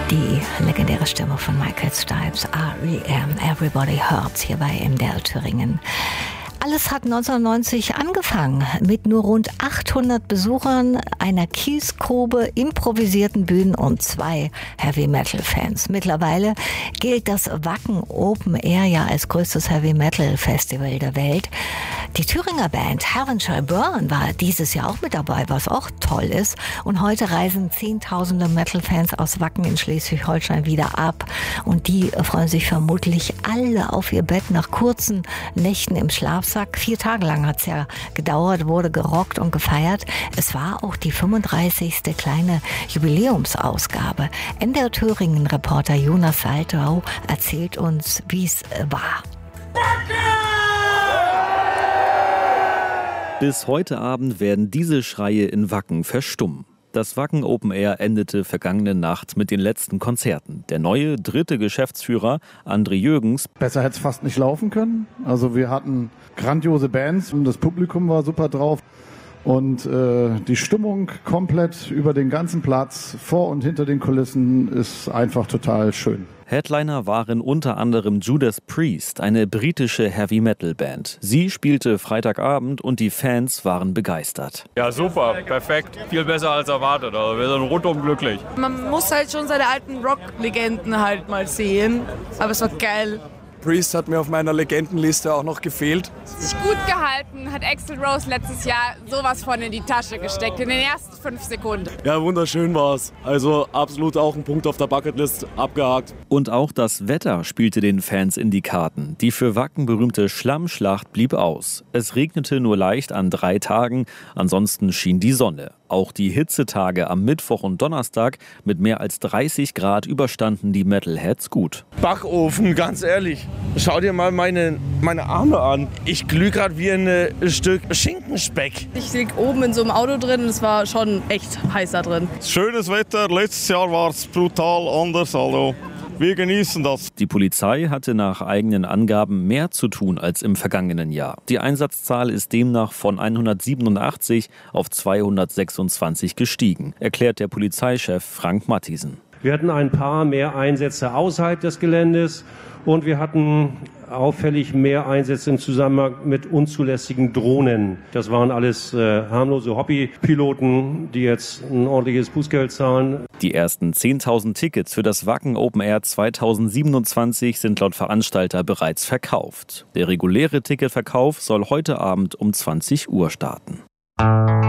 Die legendäre Stimme von Michael Stipe, R.E.M. Everybody Hurts, hier bei MDR Thüringen. Alles hat 1990 angefangen mit nur rund 800 Besuchern, einer Kiesgrube, improvisierten Bühnen und 2 Heavy-Metal-Fans. Mittlerweile gilt das Wacken Open Air ja als größtes Heavy-Metal-Festival der Welt. Die Thüringer Band Heaven Shall Burn war dieses Jahr auch mit dabei, was auch toll ist. Und heute reisen Zehntausende Metal-Fans aus Wacken in Schleswig-Holstein wieder ab. Und die freuen sich vermutlich alle auf ihr Bett nach kurzen Nächten im Schlafsack. 4 Tage lang hat es ja gedauert, wurde gerockt und gefeiert. Es war auch die 35. kleine Jubiläumsausgabe. MDR Thüringen-Reporter Jonas Saltau erzählt uns, wie es war. Bis heute Abend werden diese Schreie in Wacken verstummen. Das Wacken Open Air endete vergangene Nacht mit den letzten Konzerten. Der neue 3. Geschäftsführer, André Jürgens. Besser hätte es fast nicht laufen können. Also wir hatten grandiose Bands und das Publikum war super drauf. Und die Stimmung komplett über den ganzen Platz, vor und hinter den Kulissen, ist einfach total schön. Headliner waren unter anderem Judas Priest, eine britische Heavy-Metal-Band. Sie spielte Freitagabend und die Fans waren begeistert. Ja, super, perfekt. Viel besser als erwartet. Also wir sind rundum glücklich. Man muss halt schon seine alten Rock-Legenden halt mal sehen. Aber es war geil. Priest hat mir auf meiner Legendenliste auch noch gefehlt. Sich gut gehalten, hat Axl Rose letztes Jahr sowas von in die Tasche gesteckt, in den ersten 5 Sekunden. Ja, wunderschön war's. Also absolut auch ein Punkt auf der Bucketlist abgehakt. Und auch das Wetter spielte den Fans in die Karten. Die für Wacken berühmte Schlammschlacht blieb aus. Es regnete nur leicht an 3 Tagen, ansonsten schien die Sonne. Auch die Hitzetage am Mittwoch und Donnerstag mit mehr als 30 Grad überstanden die Metalheads gut. Backofen, ganz ehrlich. Schau dir mal meine Arme an. Ich glühe gerade wie ein Stück Schinkenspeck. Ich lieg oben in so einem Auto drin und es war schon echt heiß da drin. Schönes Wetter, letztes Jahr war es brutal anders, also wir genießen das. Die Polizei hatte nach eigenen Angaben mehr zu tun als im vergangenen Jahr. Die Einsatzzahl ist demnach von 187 auf 226 gestiegen, erklärt der Polizeichef Frank Matthiesen. Wir hatten ein paar mehr Einsätze außerhalb des Geländes und wir hatten auffällig mehr Einsätze im Zusammenhang mit unzulässigen Drohnen. Das waren alles harmlose Hobbypiloten, die jetzt ein ordentliches Bußgeld zahlen. Die ersten 10.000 Tickets für das Wacken Open Air 2027 sind laut Veranstalter bereits verkauft. Der reguläre Ticketverkauf soll heute Abend um 20 Uhr starten.